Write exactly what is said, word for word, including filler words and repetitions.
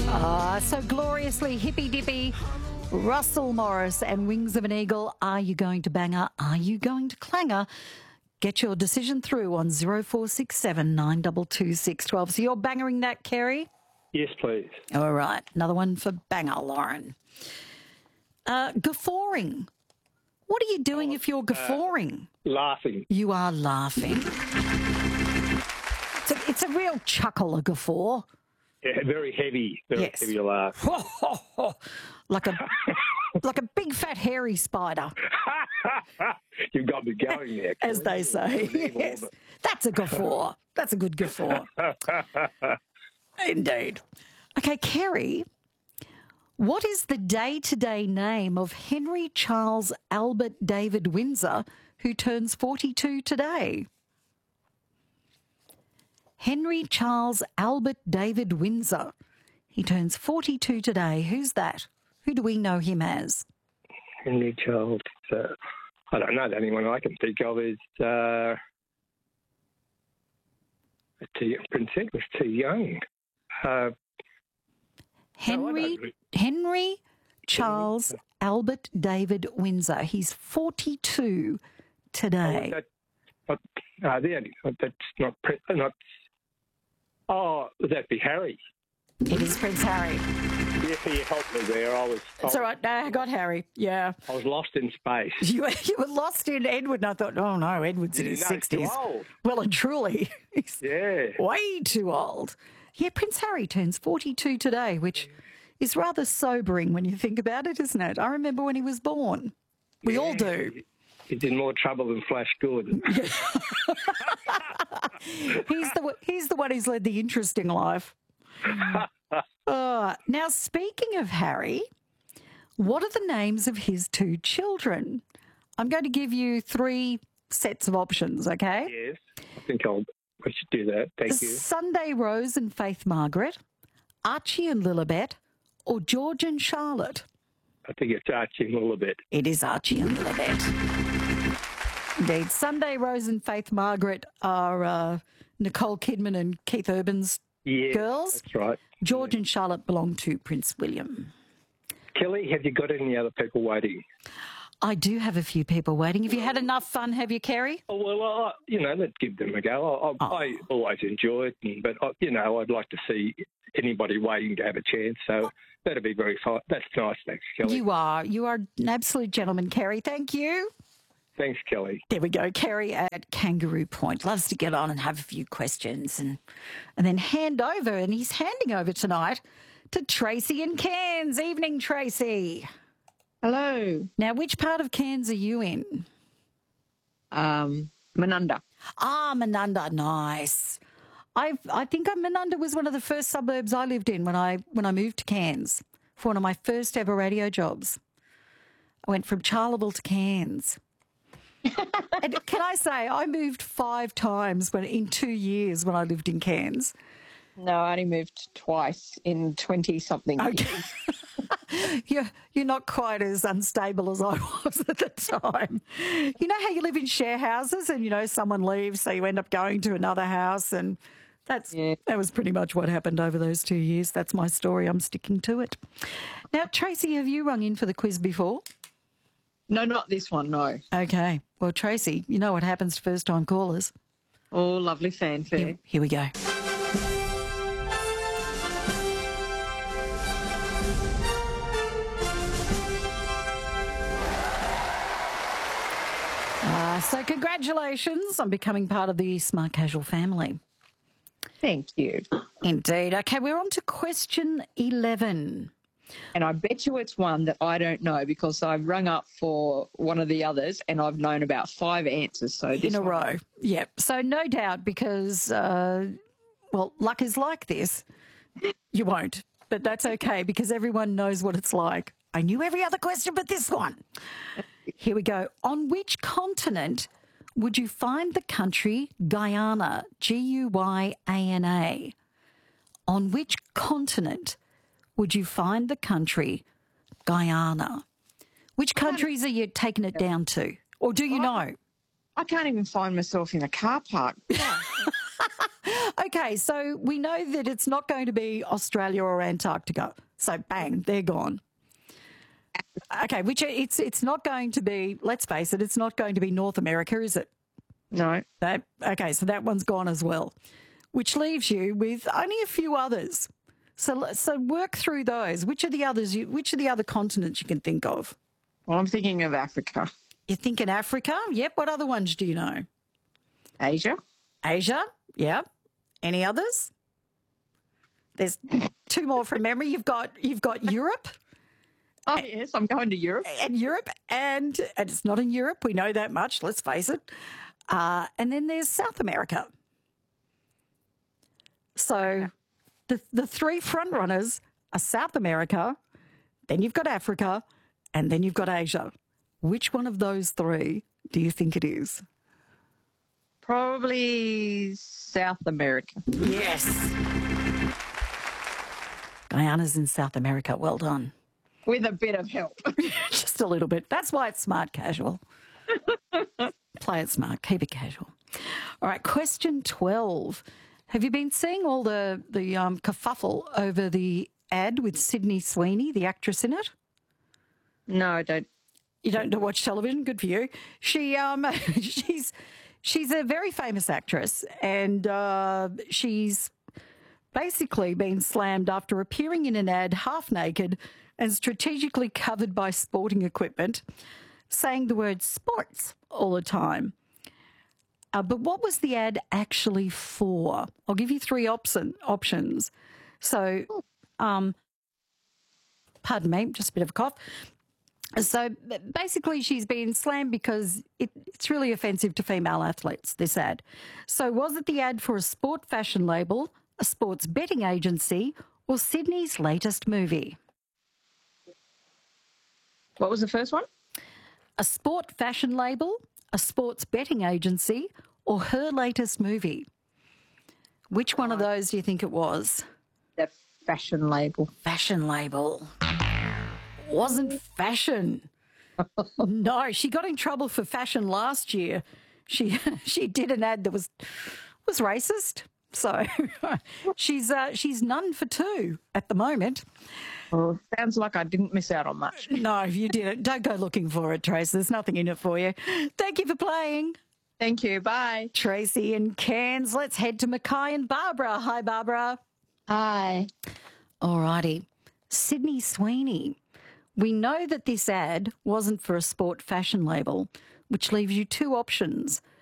Ah, so gloriously hippy-dippy. Russell Morris and Wings of an Eagle. Are you going to banger? Are you going to clanger? Get your decision through on zero four six seven nine two two six one two. So you're bangering that, Kerry? Yes, please. All right. Another one for banger, Lauren. Uh, guffawing. What are you doing Oh, if you're guffawing? Uh, laughing. You are laughing. It's a, it's a real chuckle, a guffaw. Yeah, very heavy. Very Yes. heavy laugh. like a like a big fat hairy spider, You've got me going there. as they say. Yes. That's a guffaw. That's a good guffaw. Indeed. Okay, Kerry, what is the day-to-day name of Henry Charles Albert David Windsor, who turns forty-two today? Henry Charles Albert David Windsor. He turns forty-two today. Who's that? Who do we know him as? Henry Charles. Uh, I don't know. The only one I can think of is uh, too, Prince Edward's too young. Uh, Henry no, Henry Charles Albert David Windsor. He's forty-two today. Oh, that, not, uh, the only, that's not not. Oh, would that be Harry? It is Prince Harry. Yes, you helped me there. I was. It's I, all right. No, I got Harry. Yeah. I was lost in space. You were, you were lost in Edward, and I thought, oh no, Edward's in Yeah, his no, he's too sixties. old. Well and truly, he's Yeah. way too old. Yeah, Prince Harry turns forty-two today, which is rather sobering when you think about it, isn't it? I remember when he was born. We Yeah. all do. He's in more trouble than Flash Gordon. He's the he's the one who's led the interesting life. Uh, now, speaking of Harry, what are the names of his two children? I'm going to give you three sets of options, okay? Yes, I think I'll. I should do that. Thank you. Sunday Rose and Faith Margaret, Archie and Lilibet, or George and Charlotte? I think it's Archie a little bit. It is Archie and Lilibet. Indeed. Sunday Rose and Faith Margaret are uh, Nicole Kidman and Keith Urban's Yeah, girls. that's right. George and Charlotte belong to Prince William. Kelly, have you got any other people waiting? I do have a few people waiting. Have you had enough fun, have you, Kerry? Oh, well, I, you know, let's give them a go. I, I, Oh. I always enjoy it, but, I, you know, I'd like to see anybody waiting to have a chance. So that'd be very fine. That's nice. Thanks, Kelly. You are. You are an absolute gentleman, Kerry. Thank you. Thanks, Kelly. There we go. Kerry at Kangaroo Point loves to get on and have a few questions and and then hand over. And he's handing over tonight to Tracy in Cairns. Evening, Tracy. Hello, Now, which part of Cairns are you in? um, Manunda. Ah, Manunda. Nice. I I think Manunda was one of the first suburbs I lived in when I when I moved to Cairns for one of my first ever radio jobs. I went from Charleville to Cairns. And can I say, I moved five times when in two years when I lived in Cairns. No, I only moved twice in twenty-something Okay. years. You're, you're not quite as unstable as I was at the time. You know how you live in share houses and, you know, someone leaves, so you end up going to another house, and that's Yeah. that was pretty much what happened over those two years. That's my story. I'm sticking to it. Now, Tracy, have you rung in for the quiz before? No, not this one, no. Okay. Well, Tracy, you know what happens to first-time callers. Oh, lovely fanfare. Here, here we go. Uh, so congratulations on becoming part of the Smart Casual family. Thank you. Indeed. Okay, we're on to question eleven. And I bet you it's one that I don't know because I've rung up for one of the others and I've known about five answers. So this In a one- row. Yep. So no doubt because, uh, well, luck is like this. You won't. But that's okay because everyone knows what it's like. I knew every other question but this one. Here we go. On which continent would you find the country Guyana? G U Y A N A. On which continent would you find the country Guyana? Which countries are you taking it down to? Or do you know? I can't even find myself in a car park. Okay, so we know that it's not going to be Australia or Antarctica. So bang, they're gone. Okay, which it's it's not going to be, let's face it, it's not going to be North America, is it? No. That, okay, so that one's gone as well, which leaves you with only a few others. So so work through those. Which are the others? You, which are the other continents you can think of? Well, I'm thinking of Africa. You're thinking Africa? Yep. What other ones do you know? Asia. Asia? Yep. Any others? There's two more from memory. You've got you've got Europe. Oh, yes, I'm going to Europe. And Europe, and, and it's not in Europe. We know that much. Let's face it. Uh, and then there's South America. So the the three front runners are South America, then you've got Africa, and then you've got Asia. Which one of those three do you think it is? Probably South America. Yes. Guyana's in South America. Well done. With a bit of help. Just a little bit. That's why it's smart casual. Play it smart. Keep it casual. All right. Question twelve. Have you been seeing all the, the um, kerfuffle over the ad with Sydney Sweeney, the actress in it? No, I don't. You don't watch television? Good for you. She um she's she's a very famous actress, and uh, she's basically been slammed after appearing in an ad half naked and strategically covered by sporting equipment, saying the word sports all the time. Uh, but what was the ad actually for? I'll give you three option, options. So, um, pardon me, just a bit of a cough. So basically she's been slammed because it, it's really offensive to female athletes, this ad. So was it the ad for a sport fashion label, a sports betting agency, or Sydney's latest movie? What was the first one? A sport fashion label, a sports betting agency, or her latest movie? Which one of those do you think it was? The fashion label. Fashion label. Wasn't fashion. No, she got in trouble for fashion last year. She she did an ad that was was racist. So she's uh, she's none for two at the moment. Oh, sounds like I didn't miss out on much. No, you didn't. Don't go looking for it, Trace. There's nothing in it for you. Thank you for playing. Thank you. Bye. Tracy and Cairns. Let's head to Mackay and Barbara. Hi, Barbara. Hi. All righty. Sydney Sweeney. We know that this ad wasn't for a sport fashion label, which leaves you two options.